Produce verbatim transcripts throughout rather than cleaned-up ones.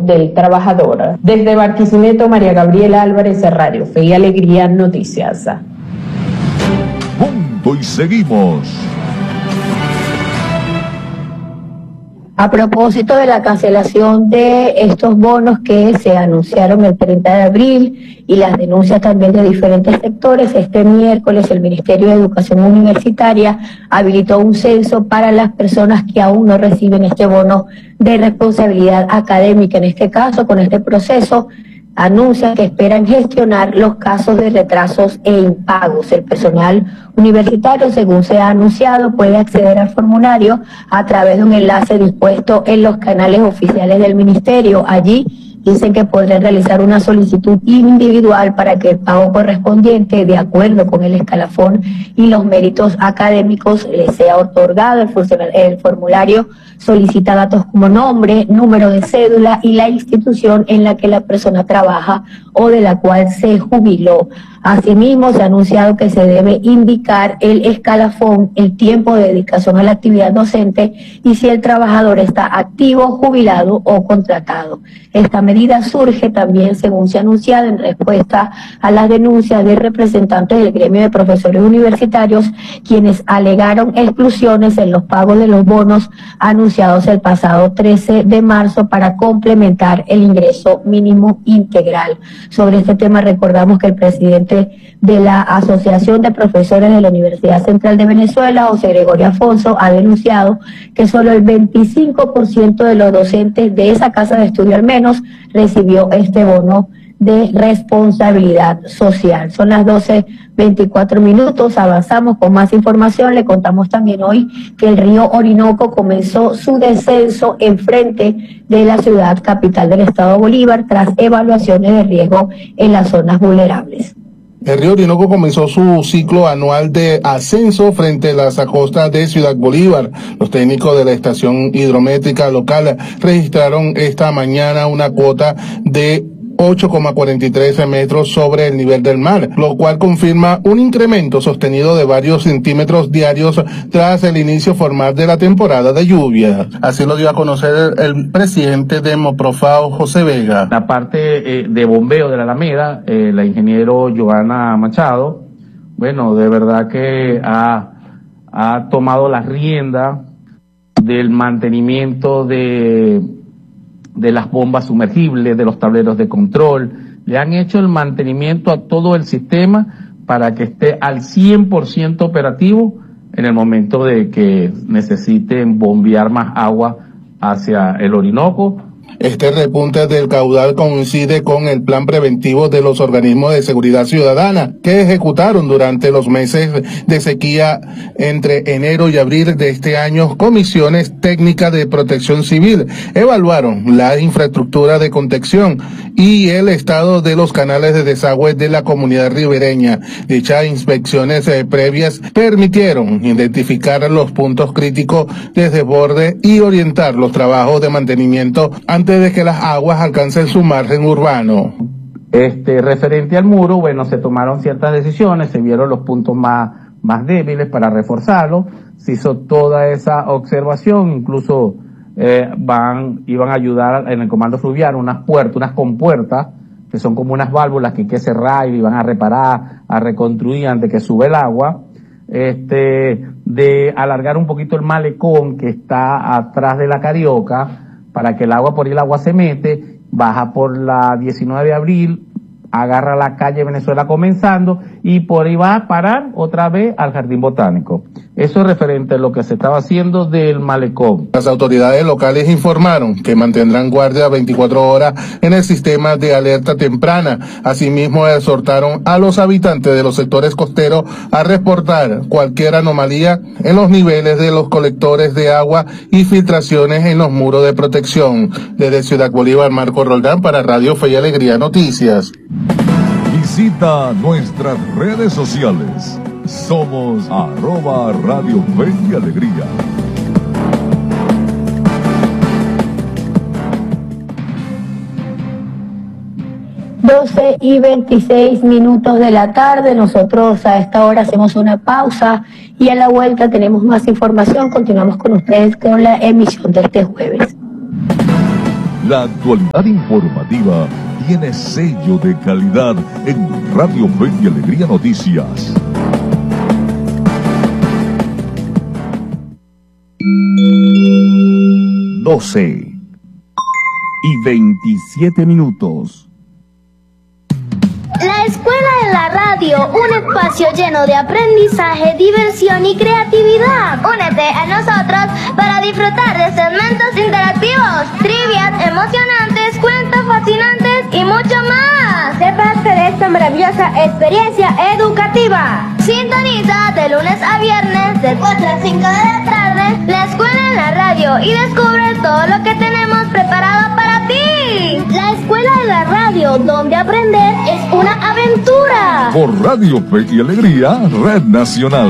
del trabajador. Desde Barquisimeto, María Gabriela Álvarez Serrario, Fe y Alegría Noticias. Punto y seguimos. A propósito de la cancelación de estos bonos que se anunciaron el treinta de abril y las denuncias también de diferentes sectores, este miércoles el Ministerio de Educación Universitaria habilitó un censo para las personas que aún no reciben este bono de responsabilidad académica. En este caso, con este proceso, anuncian que esperan gestionar los casos de retrasos e impagos. El personal universitario, según se ha anunciado, puede acceder al formulario a través de un enlace dispuesto en los canales oficiales del Ministerio. Allí dicen que podrán realizar una solicitud individual para que el pago correspondiente, de acuerdo con el escalafón y los méritos académicos, les sea otorgado. El, el formulario solicita datos como nombre, número de cédula y la institución en la que la persona trabaja o de la cual se jubiló. Asimismo, se ha anunciado que se debe indicar el escalafón, el tiempo de dedicación a la actividad docente y si el trabajador está activo, jubilado o contratado. Esta medida surge también, según se ha anunciado, en respuesta a las denuncias de representantes del gremio de profesores universitarios, quienes alegaron exclusiones en los pagos de los bonos anunciados el pasado trece de marzo para complementar el ingreso mínimo integral. Sobre este tema recordamos que el presidente de la Asociación de Profesores de la Universidad Central de Venezuela, José Gregorio Afonso, ha denunciado que solo el veinticinco por ciento de los docentes de esa casa de estudio al menos recibió este bono de responsabilidad social. Son las doce veinticuatro minutos, avanzamos con más información. Le contamos también hoy que el río Orinoco comenzó su descenso en frente de la ciudad capital del estado Bolívar tras evaluaciones de riesgo en las zonas vulnerables. El río Orinoco comenzó su ciclo anual de ascenso frente a las costas de Ciudad Bolívar. Los técnicos de la estación hidrométrica local registraron esta mañana una cuota de ocho coma cuarenta y tres metros sobre el nivel del mar, lo cual confirma un incremento sostenido de varios centímetros diarios tras el inicio formal de la temporada de lluvia. Así lo dio a conocer el presidente de Moprofao, José Vega. La parte eh, de bombeo de la Alameda, eh, la ingeniero Joana Machado, bueno, de verdad que ha, ha tomado la rienda del mantenimiento de de las bombas sumergibles, de los tableros de control. Le han hecho el mantenimiento a todo el sistema para que esté al cien por ciento operativo en el momento de que necesiten bombear más agua hacia el Orinoco. Este repunte del caudal coincide con el plan preventivo de los organismos de seguridad ciudadana que ejecutaron durante los meses de sequía entre enero y abril de este año. Comisiones técnicas de protección civil evaluaron la infraestructura de contención y el estado de los canales de desagüe de la comunidad ribereña. Dichas inspecciones eh, previas permitieron identificar los puntos críticos de desborde y orientar los trabajos de mantenimiento antes de que las aguas alcancen su margen urbano. Este, referente al muro, bueno, se tomaron ciertas decisiones, se vieron los puntos más, más débiles para reforzarlo, se hizo toda esa observación, incluso eh, van, iban a ayudar en el comando fluvial unas puertas, unas compuertas, que son como unas válvulas que hay que cerrar y van a reparar, a reconstruir antes que sube el agua, este, de alargar un poquito el malecón que está atrás de la Carioca, para que el agua, por ahí el agua se mete, baja por la diecinueve de abril, agarra la calle Venezuela comenzando y por ahí va a parar otra vez al Jardín Botánico. Eso es referente a lo que se estaba haciendo del malecón. Las autoridades locales informaron que mantendrán guardia veinticuatro horas en el sistema de alerta temprana. Asimismo, exhortaron a los habitantes de los sectores costeros a reportar cualquier anomalía en los niveles de los colectores de agua y filtraciones en los muros de protección. Desde Ciudad Bolívar, Marco Roldán para Radio Fe y Alegría Noticias. Visita nuestras redes sociales. Somos arroba Radio Fe y Alegría. doce y veintiséis minutos de la tarde. Nosotros a esta hora hacemos una pausa y a la vuelta tenemos más información. Continuamos con ustedes con la emisión de este jueves. La actualidad informativa tiene sello de calidad en Radio Fe y Alegría Noticias. doce y veintisiete minutos. La Escuela de la Radio, un espacio lleno de aprendizaje, diversión y creatividad. Únete a nosotros para disfrutar de segmentos interactivos, trivias emocionantes, cuentos fascinantes y mucho más. Sé parte de esta maravillosa experiencia educativa. Sintoniza de lunes a viernes de cuatro a cinco de la tarde la Escuela en la Radio y descubre todo lo que tenemos preparado para ti. La Escuela de la Radio, donde aprender es una aventura. Por Radio Fe y Alegría, Red Nacional.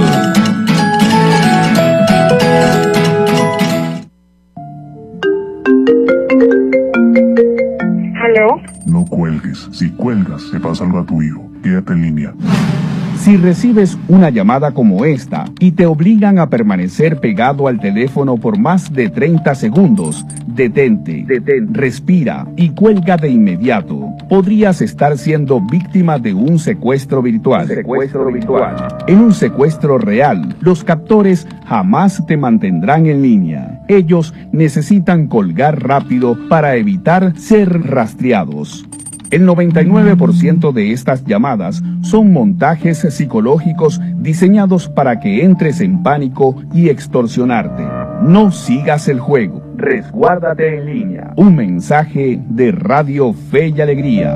¿Aló? No cuelgues. Si cuelgas, se pasa algo a tu hijo. Quédate en línea. Si recibes una llamada como esta y te obligan a permanecer pegado al teléfono por más de treinta segundos, detente, detente, respira y cuelga de inmediato. Podrías estar siendo víctima de un secuestro virtual. Secuestro virtual. En un secuestro real, los captores jamás te mantendrán en línea. Ellos necesitan colgar rápido para evitar ser rastreados. El noventa y nueve por ciento de estas llamadas son montajes psicológicos diseñados para que entres en pánico y extorsionarte. No sigas el juego. Resguárdate en línea. Un mensaje de Radio Fe y Alegría.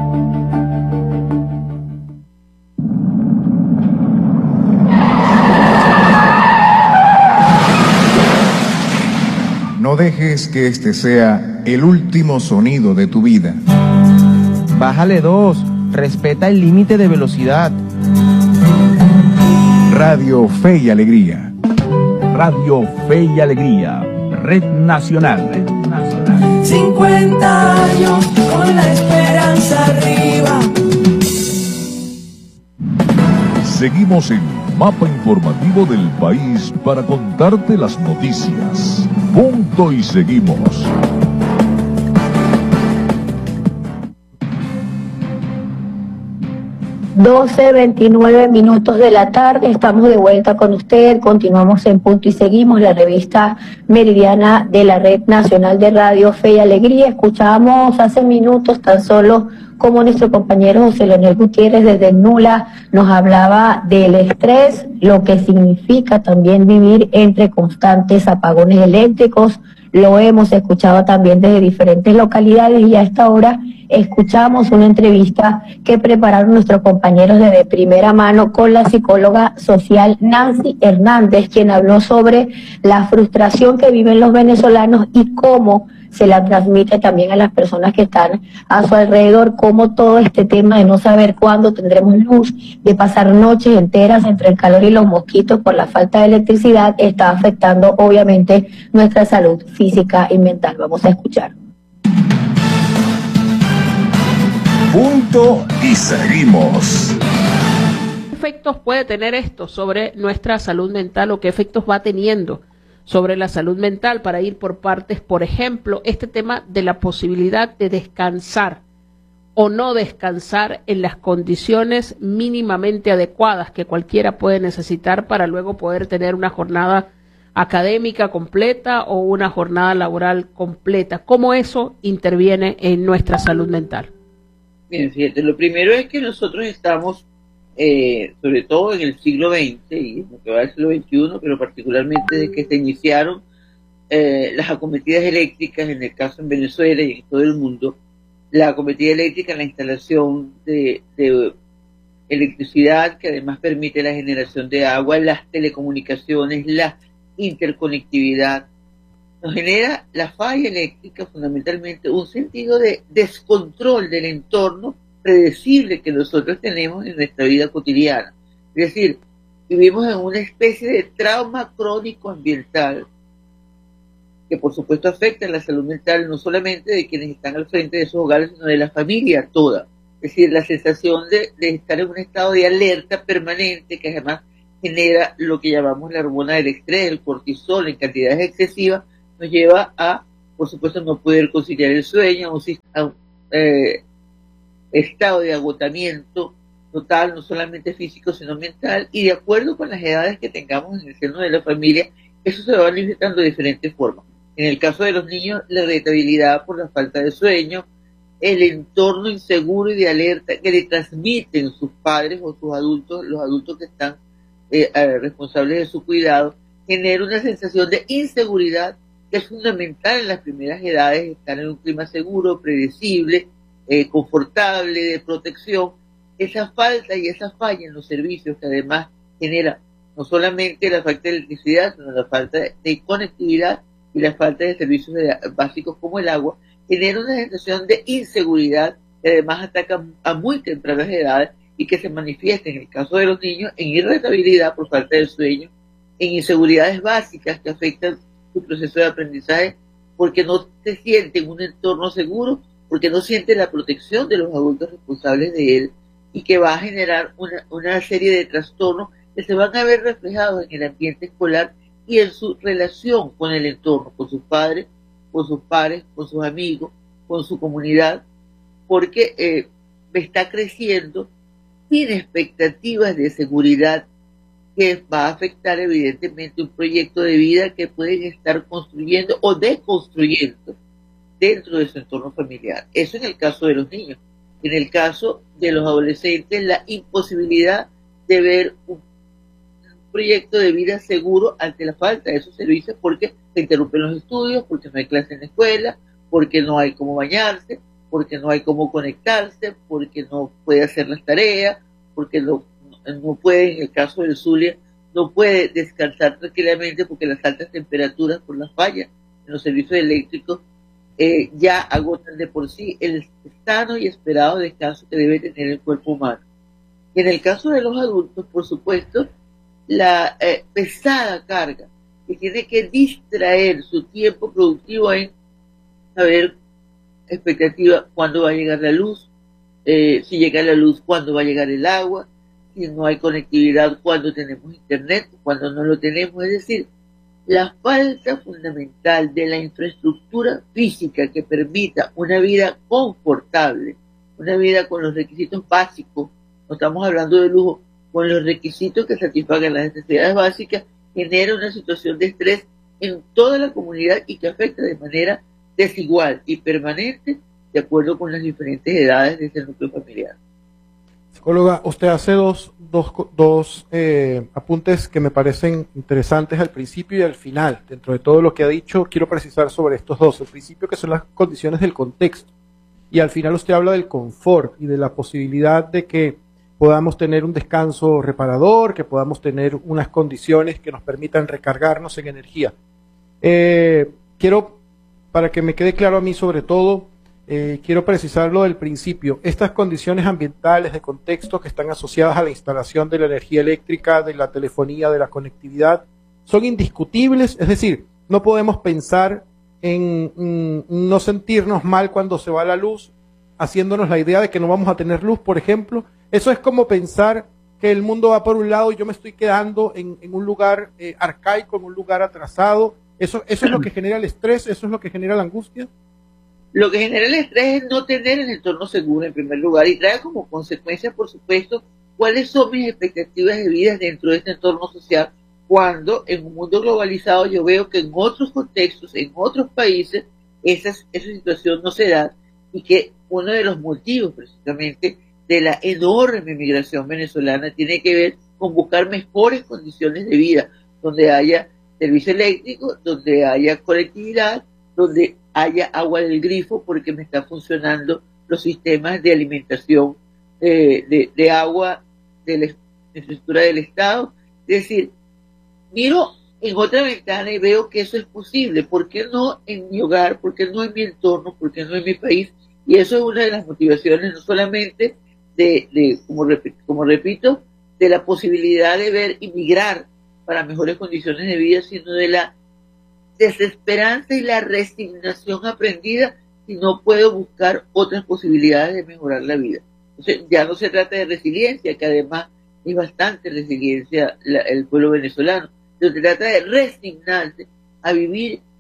No dejes que este sea el último sonido de tu vida. Bájale dos, respeta el límite de velocidad. Radio Fe y Alegría. Radio Fe y Alegría, Red Nacional. Red Nacional. cincuenta años con la esperanza arriba. Seguimos en el mapa informativo del país para contarte las noticias. Punto y seguimos. doce veintinueve minutos de la tarde, estamos de vuelta con usted, continuamos en Punto y Seguimos, la revista meridiana de la Red Nacional de Radio Fe y Alegría. Escuchábamos hace minutos tan solo como nuestro compañero José Leonel Gutiérrez desde Nula nos hablaba del estrés, lo que significa también vivir entre constantes apagones eléctricos. Lo hemos escuchado también desde diferentes localidades y a esta hora escuchamos una entrevista que prepararon nuestros compañeros de primera mano con la psicóloga social Nancy Hernández, quien habló sobre la frustración que viven los venezolanos y cómo se la transmite también a las personas que están a su alrededor, cómo todo este tema de no saber cuándo tendremos luz, de pasar noches enteras entre el calor y los mosquitos por la falta de electricidad, está afectando obviamente nuestra salud física y mental. Vamos a escuchar. Punto y seguimos. ¿Qué efectos puede tener esto sobre nuestra salud mental o qué efectos va teniendo sobre la salud mental? Para ir por partes, por ejemplo, este tema de la posibilidad de descansar o no descansar en las condiciones mínimamente adecuadas que cualquiera puede necesitar para luego poder tener una jornada académica completa o una jornada laboral completa. ¿Cómo eso interviene en nuestra salud mental? Bien, fíjate, lo primero es que nosotros estamos, eh, sobre todo en el siglo veinte y lo que va al siglo veintiuno, pero particularmente desde que se iniciaron eh, las acometidas eléctricas, en el caso en Venezuela y en todo el mundo, la acometida eléctrica, la instalación de, de electricidad que además permite la generación de agua, las telecomunicaciones, la interconectividad, nos genera la falla eléctrica fundamentalmente un sentido de descontrol del entorno predecible que nosotros tenemos en nuestra vida cotidiana. Es decir, vivimos en una especie de trauma crónico ambiental que por supuesto afecta a la salud mental no solamente de quienes están al frente de esos hogares, sino de la familia toda. Es decir, la sensación de, de estar en un estado de alerta permanente que además genera lo que llamamos la hormona del estrés, el cortisol en cantidades excesivas, nos lleva a por supuesto no poder conciliar el sueño, un, un eh, estado de agotamiento total, no solamente físico, sino mental, y de acuerdo con las edades que tengamos en el seno de la familia, eso se va manifestando de diferentes formas. En el caso de los niños, la irritabilidad por la falta de sueño, el entorno inseguro y de alerta que le transmiten sus padres o sus adultos, los adultos que están eh, responsables de su cuidado, genera una sensación de inseguridad que es fundamental en las primeras edades, estar en un clima seguro, predecible, eh, confortable, de protección. Esa falta y esa falla en los servicios que además genera no solamente la falta de electricidad, sino la falta de conectividad y la falta de servicios de, básicos como el agua, genera una sensación de inseguridad que además ataca a muy tempranas edades y que se manifiesta en el caso de los niños en irritabilidad por falta de sueño, en inseguridades básicas que afectan su proceso de aprendizaje porque no se siente en un entorno seguro, porque no siente la protección de los adultos responsables de él y que va a generar una, una serie de trastornos que se van a ver reflejados en el ambiente escolar y en su relación con el entorno, con sus padres, con sus pares, con sus amigos, con su comunidad, porque eh, está creciendo sin expectativas de seguridad que va a afectar evidentemente un proyecto de vida que pueden estar construyendo o deconstruyendo dentro de su entorno familiar. Eso en el caso de los niños. En el caso de los adolescentes, la imposibilidad de ver un proyecto de vida seguro ante la falta de esos servicios porque se interrumpen los estudios, porque no hay clase en la escuela, porque no hay cómo bañarse, porque no hay cómo conectarse, porque no puede hacer las tareas, porque no, no puede, en el caso del Zulia, no puede descansar tranquilamente porque las altas temperaturas por las fallas en los servicios eléctricos eh, ya agotan de por sí el sano y esperado descanso que debe tener el cuerpo humano. Y en el caso de los adultos, por supuesto, la eh, pesada carga que tiene que distraer su tiempo productivo en saber expectativa cuándo va a llegar la luz, eh, si llega la luz, cuándo va a llegar el agua, si no hay conectividad, cuándo tenemos internet, cuándo no lo tenemos. Es decir, la falta fundamental de la infraestructura física que permita una vida confortable, una vida con los requisitos básicos, no estamos hablando de lujo, con los requisitos que satisfagan las necesidades básicas, genera una situación de estrés en toda la comunidad y que afecta de manera desigual y permanente de acuerdo con las diferentes edades de ese núcleo familiar. Psicóloga, usted hace dos, dos, dos eh, apuntes que me parecen interesantes al principio y al final. Dentro de todo lo que ha dicho, quiero precisar sobre estos dos. El principio, que son las condiciones del contexto, y al final usted habla del confort y de la posibilidad de que podamos tener un descanso reparador, que podamos tener unas condiciones que nos permitan recargarnos en energía. Eh, quiero, para que me quede claro a mí sobre todo, eh, quiero precisar lo del principio. Estas condiciones ambientales de contexto que están asociadas a la instalación de la energía eléctrica, de la telefonía, de la conectividad, son indiscutibles, es decir, no podemos pensar en mm, no sentirnos mal cuando se va la luz, haciéndonos la idea de que no vamos a tener luz, por ejemplo. Eso es como pensar que el mundo va por un lado y yo me estoy quedando en, en un lugar eh, arcaico, en un lugar atrasado. Eso, eso es lo que genera el estrés, eso es lo que genera la angustia. Lo que genera el estrés es no tener el entorno seguro en primer lugar y trae como consecuencia, por supuesto, cuáles son mis expectativas de vida dentro de este entorno social cuando en un mundo globalizado yo veo que en otros contextos, en otros países, esa, esa situación no se da y que uno de los motivos precisamente de la enorme migración venezolana tiene que ver con buscar mejores condiciones de vida, donde haya servicio eléctrico, donde haya conectividad, donde haya agua del grifo, porque me están funcionando los sistemas de alimentación eh, de, de agua de la infraestructura del Estado. Es decir, miro en otra ventana y veo que eso es posible. ¿Por qué no en mi hogar? ¿Por qué no en mi entorno? ¿Por qué no en mi país? Y eso es una de las motivaciones, no solamente de, de como, repito, como repito, de la posibilidad de ver inmigrar para mejores condiciones de vida, sino de la desesperanza y la resignación aprendida si no puedo buscar otras posibilidades de mejorar la vida. Entonces, ya no se trata de resiliencia, que además es bastante resiliencia la, el pueblo venezolano, se trata de resignarse a vivir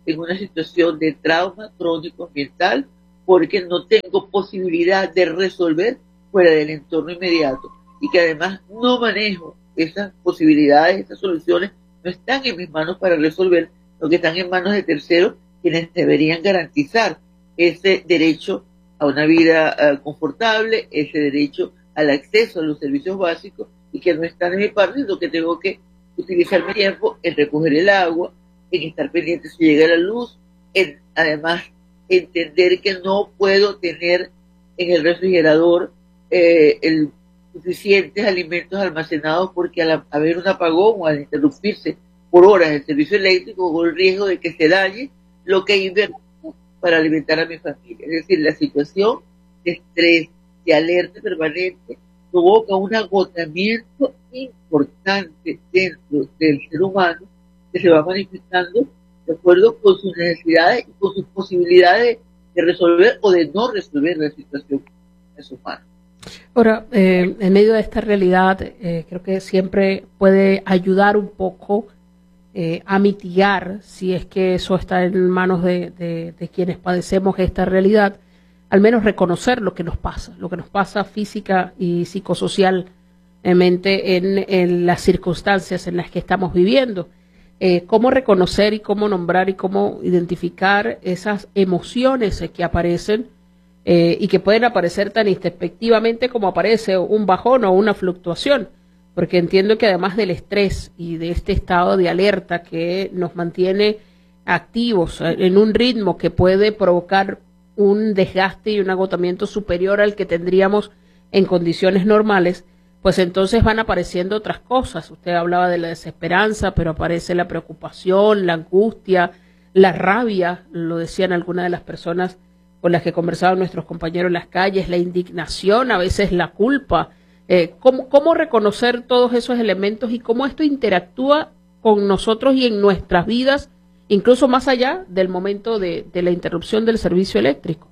en una situación de trauma crónico ambiental porque no tengo posibilidad de resolver fuera del entorno inmediato y que además no manejo esas posibilidades, esas soluciones no están en mis manos para resolver, lo que están en manos de terceros quienes deberían garantizar ese derecho a una vida uh, confortable, ese derecho al acceso a los servicios básicos y que no están en mi parte, lo que tengo que utilizar mi tiempo en recoger el agua, en estar pendiente si llega la luz, en además entender que no puedo tener en el refrigerador eh, el suficientes alimentos almacenados porque al haber un apagón o al interrumpirse por horas el servicio eléctrico con el riesgo de que se dañe lo que invertí para alimentar a mi familia. Es decir, la situación de estrés, de alerta permanente, provoca un agotamiento importante dentro del ser humano que se va manifestando de acuerdo con sus necesidades y con sus posibilidades de resolver o de no resolver la situación de su mano. Ahora, eh, en medio de esta realidad, eh, creo que siempre puede ayudar un poco eh, a mitigar, si es que eso está en manos de, de, de quienes padecemos esta realidad, al menos reconocer lo que nos pasa, lo que nos pasa física y psicosocialmente en, en las circunstancias en las que estamos viviendo. Eh, cómo reconocer y cómo nombrar y cómo identificar esas emociones que aparecen eh, y que pueden aparecer tan introspectivamente como aparece un bajón o una fluctuación, porque entiendo que además del estrés y de este estado de alerta que nos mantiene activos en un ritmo que puede provocar un desgaste y un agotamiento superior al que tendríamos en condiciones normales, pues entonces van apareciendo otras cosas. Usted hablaba de la desesperanza, pero aparece la preocupación, la angustia, la rabia, lo decían algunas de las personas con las que conversaban nuestros compañeros en las calles, la indignación, a veces la culpa. Eh, ¿cómo, ¿Cómo reconocer todos esos elementos y cómo esto interactúa con nosotros y en nuestras vidas, incluso más allá del momento de, de la interrupción del servicio eléctrico?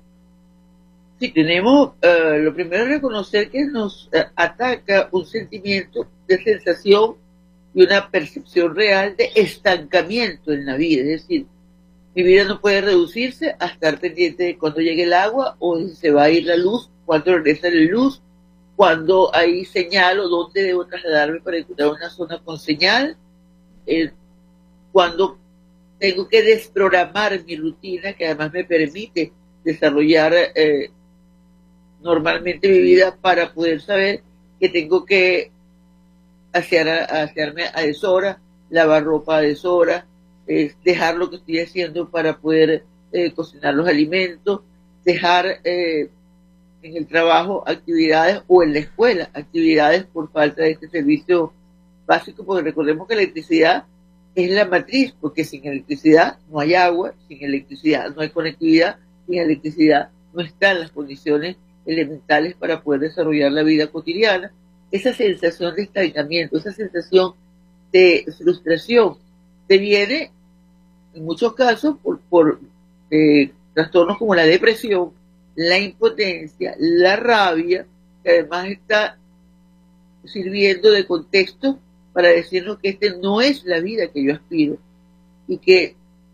Sí, tenemos, uh, lo primero es reconocer que nos uh, ataca un sentimiento de sensación y una percepción real de estancamiento en la vida. Es decir, mi vida no puede reducirse a estar pendiente de cuando llegue el agua o si se va a ir la luz, cuando regresa la luz, cuando hay señal o dónde debo trasladarme para encontrar una zona con señal, eh, cuando tengo que desprogramar mi rutina que además me permite desarrollar eh, normalmente mi vida para poder saber que tengo que hacer, hacerme a deshora, lavar ropa a deshora, eh, dejar lo que estoy haciendo para poder eh, cocinar los alimentos, dejar eh, en el trabajo actividades o en la escuela actividades por falta de este servicio básico, porque recordemos que la electricidad es la matriz, porque sin electricidad no hay agua, sin electricidad no hay conectividad, sin electricidad no están las condiciones elementales para poder desarrollar la vida cotidiana. Esa sensación de estancamiento, esa sensación de frustración, te viene en muchos casos por, por eh, trastornos como la depresión, la impotencia, la rabia, que además está sirviendo de contexto para decirnos que este no es la vida que yo aspiro y que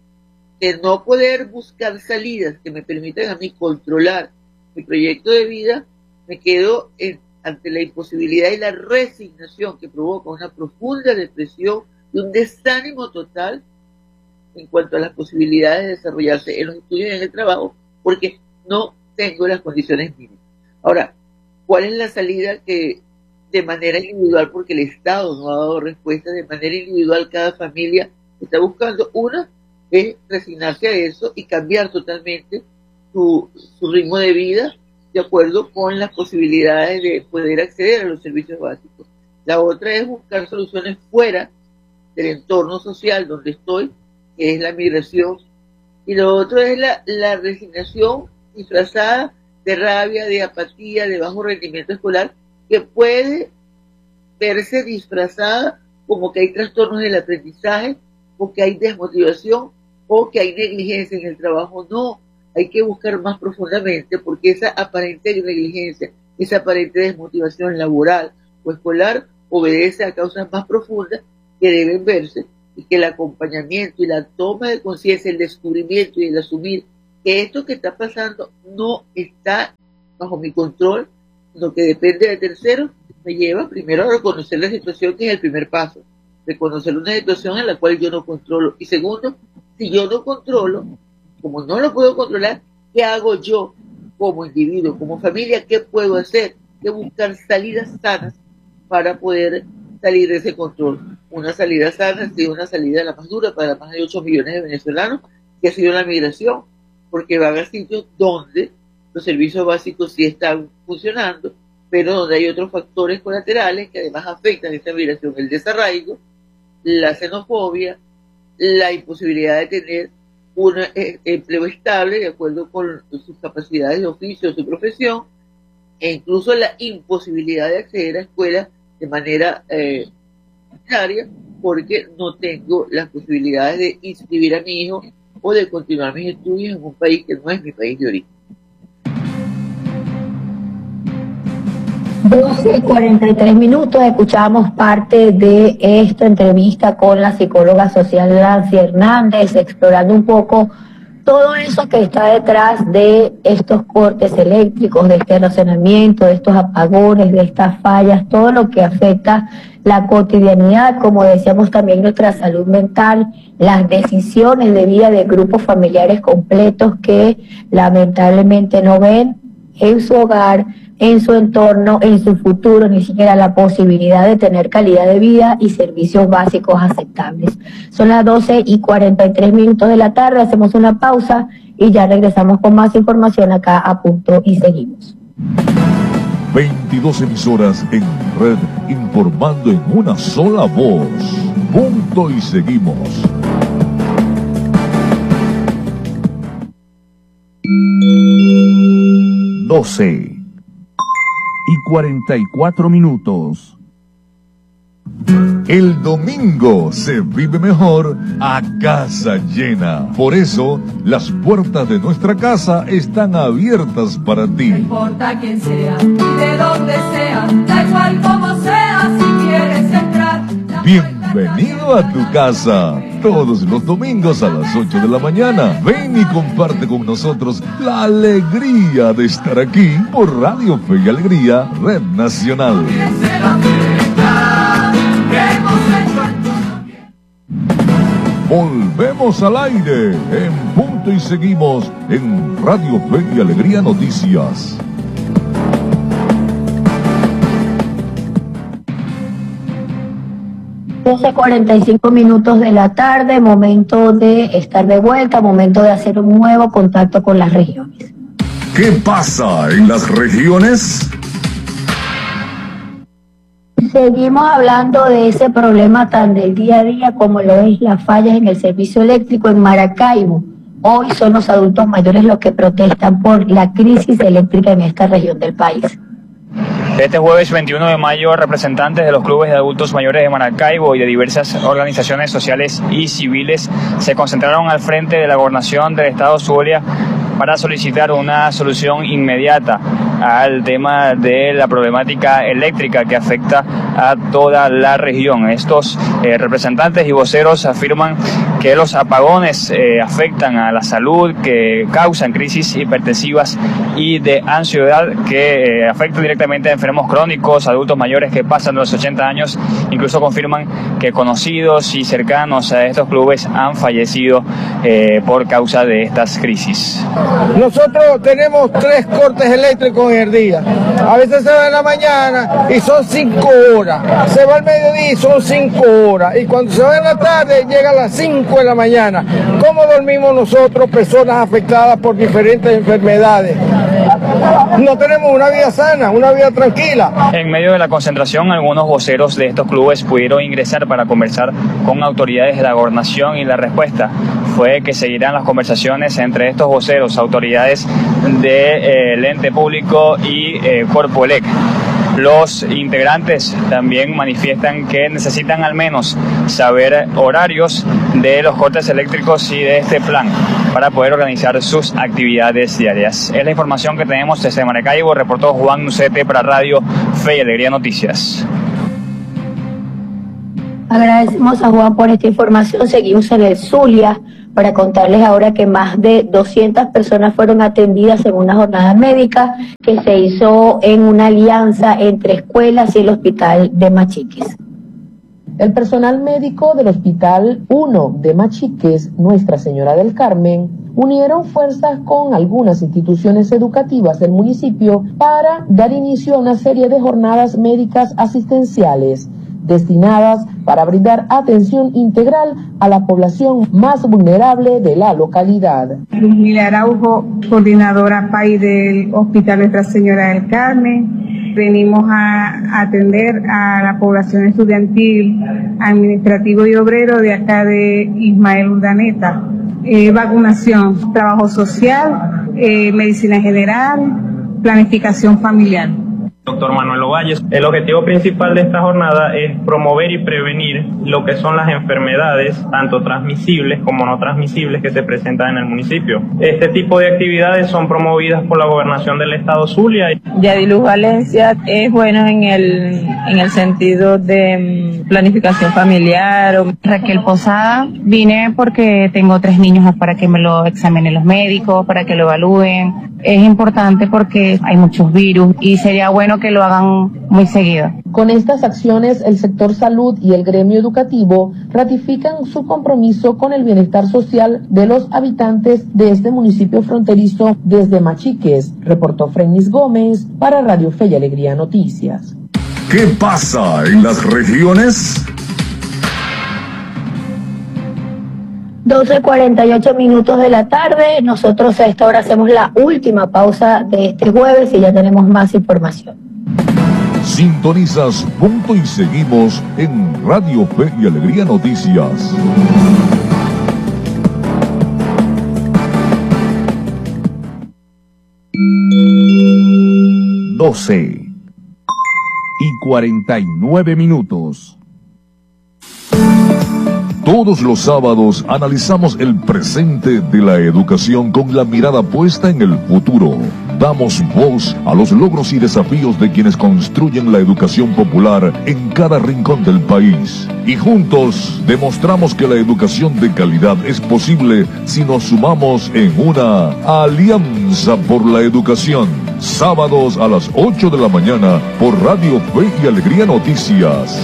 de no poder buscar salidas que me permitan a mí controlar mi proyecto de vida, me quedo en, ante la imposibilidad y la resignación que provoca una profunda depresión y un desánimo total en cuanto a las posibilidades de desarrollarse en los estudios y en el trabajo, porque no tengo las condiciones mínimas. Ahora, ¿cuál es la salida que de manera individual, porque el Estado no ha dado respuesta, de manera individual cada familia está buscando? Una es resignarse a eso y cambiar totalmente su, su ritmo de vida de acuerdo con las posibilidades de poder acceder a los servicios básicos. La otra es buscar soluciones fuera del entorno social donde estoy, que es la migración, y lo otro es la, la resignación disfrazada de rabia, de apatía, de bajo rendimiento escolar, que puede verse disfrazada como que hay trastornos del aprendizaje, o que hay desmotivación, o que hay negligencia en el trabajo. No, hay que buscar más profundamente, porque esa aparente negligencia, esa aparente desmotivación laboral o escolar obedece a causas más profundas que deben verse y que el acompañamiento y la toma de conciencia, el descubrimiento y el asumir que esto que está pasando no está bajo mi control, sino que depende de terceros, me lleva primero a reconocer la situación, que es el primer paso, reconocer una situación en la cual yo no controlo. Y segundo, si yo no controlo, como no lo puedo controlar, ¿qué hago yo como individuo, como familia? ¿Qué puedo hacer? De buscar salidas sanas para poder salir de ese control. Una salida sana ha sido una salida la más dura para más de ocho millones de venezolanos, que ha sido la migración, porque van a sitios donde los servicios básicos sí están funcionando, pero donde hay otros factores colaterales que además afectan esta migración: el desarraigo, la xenofobia, la imposibilidad de tener un eh, empleo estable de acuerdo con sus capacidades de oficio, su profesión, e incluso la imposibilidad de acceder a escuelas de manera eh, ordinaria, porque no tengo las posibilidades de inscribir a mi hijo o de continuar mis estudios en un país que no es mi país de origen. doce y cuarenta y tres minutos, escuchamos parte de esta entrevista con la psicóloga social Nancy Hernández, explorando un poco todo eso que está detrás de estos cortes eléctricos, de este racionamiento, de estos apagones, de estas fallas, todo lo que afecta la cotidianidad, como decíamos también nuestra salud mental, las decisiones de vida de grupos familiares completos que lamentablemente no ven en su hogar, en su entorno, en su futuro, ni siquiera la posibilidad de tener calidad de vida y servicios básicos aceptables. Son las doce y cuarenta y tres minutos de la tarde, hacemos una pausa y ya regresamos con más información acá a Punto y Seguimos. veintidós emisoras en red, informando en una sola voz. Punto y Seguimos. doce y cuarenta y cuatro minutos. El domingo se vive mejor a casa llena. Por eso, las puertas de nuestra casa están abiertas para ti. No importa quién sea y de dónde sea, da igual como sea, si quieres entrar. Bienvenido a tu casa. Todos los domingos a las ocho de la mañana. Ven y comparte con nosotros la alegría de estar aquí por Radio Fe y Alegría, Red Nacional. Volvemos al aire en Punto y Seguimos en Radio Fe y Alegría Noticias. doce y cuarenta y cinco minutos de la tarde, momento de estar de vuelta, momento de hacer un nuevo contacto con las regiones. ¿Qué pasa en las regiones? Seguimos hablando de ese problema tan del día a día como lo es las fallas en el servicio eléctrico en Maracaibo. Hoy son los adultos mayores los que protestan por la crisis eléctrica en esta región del país. Este jueves veintiuno de mayo, representantes de los clubes de adultos mayores de Maracaibo y de diversas organizaciones sociales y civiles se concentraron al frente de la gobernación del estado Zulia para solicitar una solución inmediata al tema de la problemática eléctrica que afecta a toda la región. Estos eh, representantes y voceros afirman que los apagones eh, afectan a la salud, que causan crisis hipertensivas y de ansiedad, que eh, afectan directamente a enfermos crónicos, adultos mayores que pasan los ochenta años. Incluso confirman que conocidos y cercanos a estos clubes han fallecido eh, por causa de estas crisis. Nosotros tenemos tres cortes eléctricos en el día. A veces se va en la mañana y son cinco horas. Se va al mediodía y son cinco horas. Y cuando se va en la tarde llega a las cinco de la mañana. ¿Cómo dormimos nosotros, personas afectadas por diferentes enfermedades? No tenemos una vida sana, una vida tranquila. En medio de la concentración, algunos voceros de estos clubes pudieron ingresar para conversar con autoridades de la gobernación y la respuesta fue que seguirán las conversaciones entre estos voceros, autoridades del eh, ente público y eh, Corpo Elec. Los integrantes también manifiestan que necesitan al menos saber horarios de los cortes eléctricos y de este plan para poder organizar sus actividades diarias. Es la información que tenemos desde Maracaibo, reportó Juan Nucete para Radio Fe y Alegría Noticias. Agradecemos a Juan por esta información. Seguimos en el Zulia para contarles ahora que más de doscientas personas fueron atendidas en una jornada médica que se hizo en una alianza entre escuelas y el hospital de Machiques. El personal médico del Hospital uno de Machiques, Nuestra Señora del Carmen, unieron fuerzas con algunas instituciones educativas del municipio para dar inicio a una serie de jornadas médicas asistenciales destinadas para brindar atención integral a la población más vulnerable de la localidad. Luzmila Araujo, coordinadora P A I del Hospital Nuestra Señora del Carmen. Venimos a atender a la población estudiantil, administrativo y obrero de acá de Ismael Urdaneta. Eh, vacunación, trabajo social, eh, medicina general, planificación familiar. Doctor Manuel Ovalles. El objetivo principal de esta jornada es promover y prevenir lo que son las enfermedades, tanto transmisibles como no transmisibles, que se presentan en el municipio. Este tipo de actividades son promovidas por la Gobernación del Estado Zulia. Yadiluz Valencia es bueno en el, en el sentido de planificación familiar. Raquel Posada, vine porque tengo tres niños para que me lo examinen los médicos, para que lo evalúen. Es importante porque hay muchos virus y sería bueno que lo hagan muy seguido. Con estas acciones, el sector salud y el gremio educativo ratifican su compromiso con el bienestar social de los habitantes de este municipio fronterizo desde Machiques, reportó Frenis Gómez para Radio Fe y Alegría Noticias. ¿Qué pasa en las regiones? doce cuarenta y ocho minutos de la tarde. Nosotros a esta hora hacemos la última pausa de este jueves y ya tenemos más información. Sintonizas Punto y Seguimos en Radio Fe y Alegría Noticias. doce y cuarenta y nueve minutos. Todos los sábados analizamos el presente de la educación con la mirada puesta en el futuro. Damos voz a los logros y desafíos de quienes construyen la educación popular en cada rincón del país. Y juntos demostramos que la educación de calidad es posible si nos sumamos en una alianza por la educación. Sábados a las ocho de la mañana por Radio Fe y Alegría Noticias.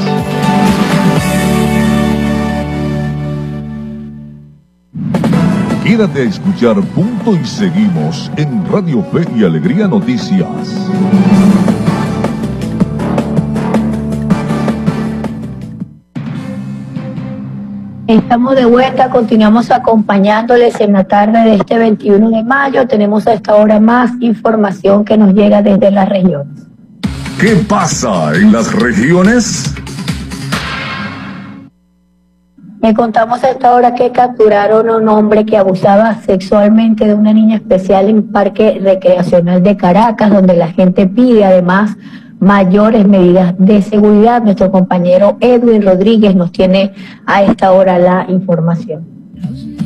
Quédate a escuchar Punto y Seguimos en Radio Fe y Alegría Noticias. Estamos de vuelta, continuamos acompañándoles en la tarde de este veintiuno de mayo. Tenemos a esta hora más información que nos llega desde las regiones. ¿Qué pasa en las regiones? Me contamos a esta hora que capturaron a un hombre que abusaba sexualmente de una niña especial en un parque recreacional de Caracas, donde la gente pide además mayores medidas de seguridad. Nuestro compañero Edwin Rodríguez nos tiene a esta hora la información.